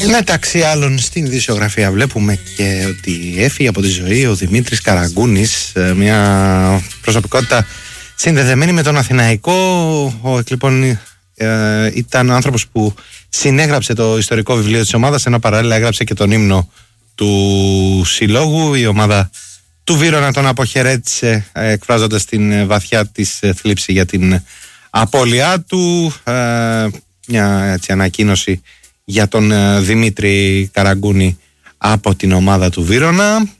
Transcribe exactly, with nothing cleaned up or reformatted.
Μεταξύ άλλων στην ειδησιογραφία βλέπουμε και ότι έφυγε από τη ζωή ο Δημήτρης Καραγκούνης, μια προσωπικότητα συνδεδεμένη με τον Αθηναϊκό. Ο λοιπόν ε, ήταν ο άνθρωπος που συνέγραψε το ιστορικό βιβλίο της ομάδας, ενώ παράλληλα έγραψε και τον ύμνο του συλλόγου. Η ομάδα του Βύρωνα τον αποχαιρέτησε, ε, εκφράζοντας την βαθιά της θλίψη για την απώλειά του. ε, Μια έτσι, ανακοίνωση για τον ε, Δημήτρη Καραγκούνη από την ομάδα του Βύρωνα.